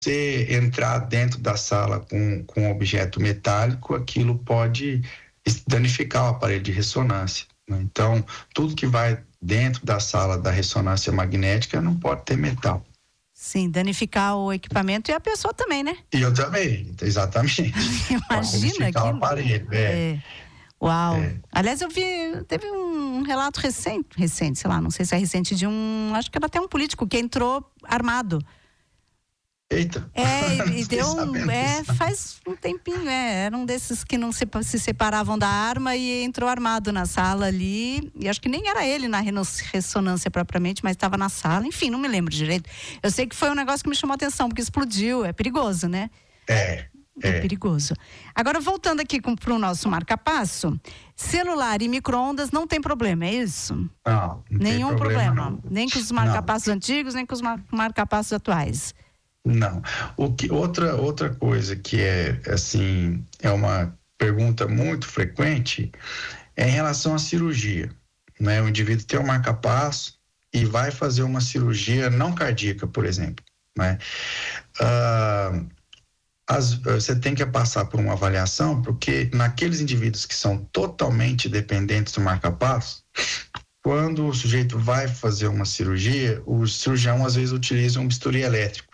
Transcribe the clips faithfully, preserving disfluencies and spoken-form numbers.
você entrar dentro da sala com, com um objeto metálico, aquilo pode danificar o aparelho de ressonância, né? Então, tudo que vai dentro da sala da ressonância magnética não pode ter metal. Sim, danificar o equipamento e a pessoa também, né? E eu também, exatamente. Imagina aquilo. O aparelho, é. é. Uau. É. Aliás, eu vi, teve um relato recente, recente, sei lá, não sei se é recente, de um, acho que era até um político que entrou armado. Eita. É, e, e deu um, é, isso. faz um tempinho, é, era um desses que não se, se separavam da arma e entrou armado na sala ali, e acho que nem era ele na ressonância propriamente, mas estava na sala, enfim, não me lembro direito. Eu sei que foi um negócio que me chamou a atenção, porque explodiu, é perigoso, né? É. É, é perigoso. Agora, voltando aqui para o nosso marca-passo, celular e micro-ondas não tem problema, é isso? Não, não Nenhum tem problema, problema. não. Nem com os marca-passos antigos, nem com os mar- marca-passos atuais. Não. O que, outra, outra coisa que é, assim, é uma pergunta muito frequente é em relação à cirurgia, né? O indivíduo tem um marca-passo e vai fazer uma cirurgia não cardíaca, por exemplo, né? Ah, as, você tem que passar por uma avaliação, porque naqueles indivíduos que são totalmente dependentes do marca-passo, quando o sujeito vai fazer uma cirurgia, o cirurgião às vezes utiliza um bisturi elétrico.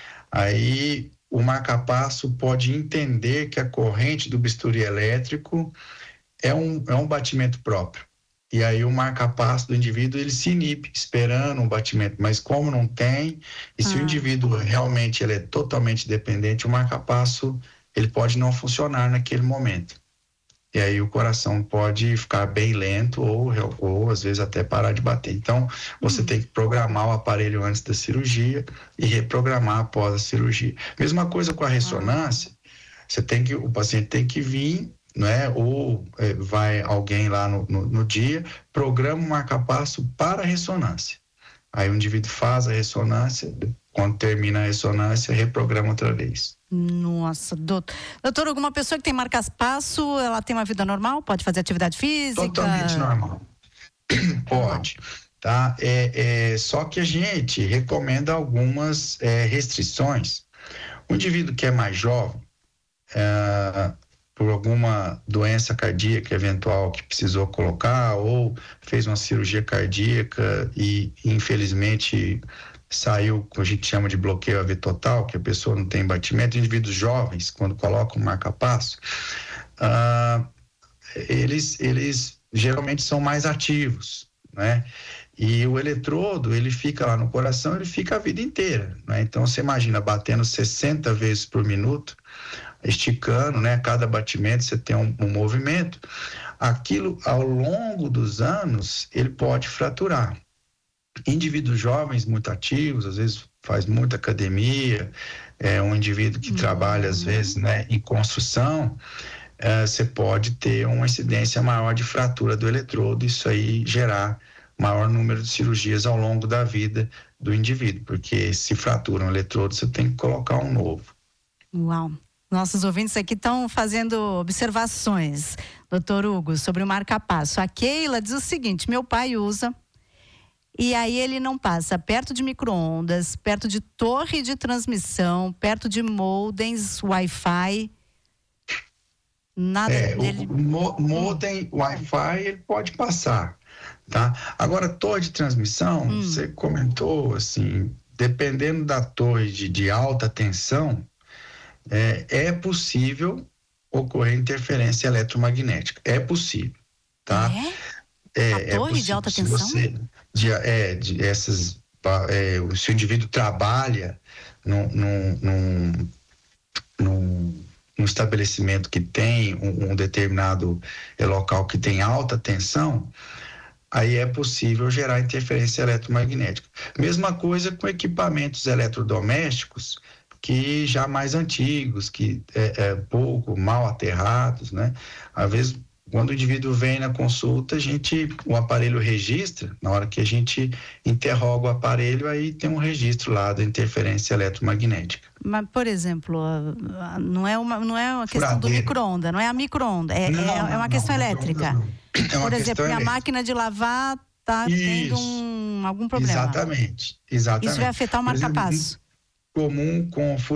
Aí o marca-passo pode entender que a corrente do bisturi elétrico é um, é um batimento próprio. E aí o marca-passo do indivíduo, ele se inibe esperando um batimento, mas como não tem, e se ah. o indivíduo realmente ele é totalmente dependente, o marca-passo ele pode não funcionar naquele momento. E aí o coração pode ficar bem lento ou, ou às vezes até parar de bater. Então, você uhum. tem que programar o aparelho antes da cirurgia e reprogramar após a cirurgia. Mesma coisa com a ressonância, uhum. você tem que, o paciente tem que vir, né? Ou é, vai alguém lá no, no, no dia, programa um marca-passo para a ressonância. Aí o indivíduo faz a ressonância, quando termina a ressonância, reprograma outra vez. Nossa, doutor, doutor, alguma pessoa que tem marca-passo, ela tem uma vida normal? Pode fazer atividade física? Totalmente normal. Pode, tá? É, é, só que a gente recomenda algumas é, restrições. O indivíduo que é mais jovem, é, por alguma doença cardíaca eventual que precisou colocar, ou fez uma cirurgia cardíaca e, infelizmente, saiu, que a gente chama de bloqueio A V total, que a pessoa não tem batimento. Indivíduos jovens, quando colocam marca-passo, ah, eles, eles geralmente são mais ativos, né? E o eletrodo, ele fica lá no coração, ele fica a vida inteira, né? Então, você imagina batendo sessenta vezes por minuto, esticando, né? Cada batimento você tem um, um movimento. Aquilo, ao longo dos anos, ele pode fraturar. Indivíduos jovens muito ativos, às vezes faz muita academia, é um indivíduo que uhum. trabalha às vezes, né, em construção, você é, pode ter uma incidência maior de fratura do eletrodo, isso aí gerar maior número de cirurgias ao longo da vida do indivíduo, porque se fratura um eletrodo, você tem que colocar um novo. Uau! Nossos ouvintes aqui estão fazendo observações, doutor Hugo, sobre o marca-passo. A Keila diz o seguinte: meu pai usa, e aí ele não passa perto de micro-ondas, perto de torre de transmissão, perto de modems, Wi-Fi. Nada é, dele. O modem, Wi-Fi, ele pode passar, tá? Agora, torre de transmissão, hum. você comentou, assim, dependendo da torre de, de alta tensão, é, é possível ocorrer interferência eletromagnética. É possível, tá? É? É, a é torre possível, de alta se tensão? Você, de, é, de essas, é, se o indivíduo trabalha num, num, num, num, num estabelecimento que tem um, um determinado local que tem alta tensão, aí é possível gerar interferência eletromagnética. Mesma coisa com equipamentos eletrodomésticos que já mais antigos, que é, é pouco, mal aterrados, né? Às vezes, quando o indivíduo vem na consulta, a gente, o aparelho registra, na hora que a gente interroga o aparelho, aí tem um registro lá da interferência eletromagnética. Mas, por exemplo, não é uma, não é uma questão Furadeira. do micro-onda, não é a micro-onda, é, não, é, é uma não, questão não, elétrica. Não, é uma por exemplo, minha elétrica. máquina de lavar está tendo um, algum problema. Exatamente, exatamente. Isso vai afetar o marca-passo. comum com